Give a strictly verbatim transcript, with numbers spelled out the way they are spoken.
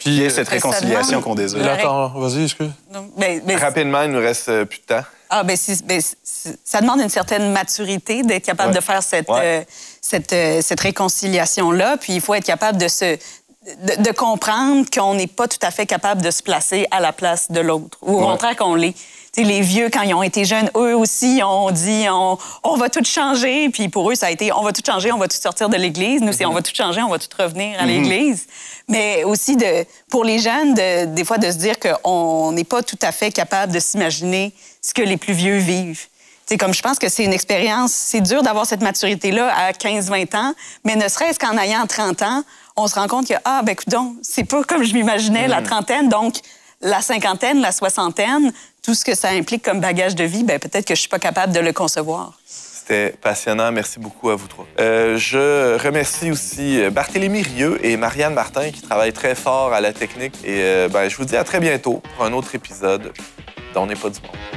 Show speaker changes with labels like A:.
A: Puis
B: il y a cette
C: Ben, ça
B: réconciliation
C: demande-
B: qu'on désire.
C: Ouais.
A: Attends, vas-y, excuse.
C: Donc, ben, ben,
D: Rapidement, il nous reste euh, plus de temps.
C: Ah, ben, c'est- ben, c'est- ça demande une certaine maturité d'être capable
D: Ouais.
C: de faire cette,
D: Ouais.
C: euh, cette, euh, cette réconciliation-là. Puis il faut être capable de se de, de comprendre qu'on n'est pas tout à fait capable de se placer à la place de l'autre. Ou au
D: Ouais.
C: contraire qu'on l'est. Tu sais, les vieux, quand ils ont été jeunes, eux aussi ont dit on, on va tout changer. Puis pour eux, ça a été on va tout changer, on va tout sortir de l'Église. Nous, c'est on va tout changer, on va tout revenir à l'Église. Mais aussi, de, pour les jeunes, de, des fois, de se dire qu'on n'est pas tout à fait capable de s'imaginer ce que les plus vieux vivent. C'est comme je pense que c'est une expérience, c'est dur d'avoir cette maturité-là à quinze vingt ans, mais ne serait-ce qu'en ayant trente ans, on se rend compte que, ah, ben coudonc, c'est pas comme je m'imaginais la trentaine, donc la cinquantaine, la soixantaine, tout ce que ça implique comme bagage de vie, ben peut-être que je suis pas capable de le concevoir.
D: C'était passionnant. Merci beaucoup à vous trois. Euh, je remercie aussi Barthélémy Rieu et Marianne Martin qui travaillent très fort à la technique. Et euh, ben, je vous dis à très bientôt pour un autre épisode d'On n'est pas du monde.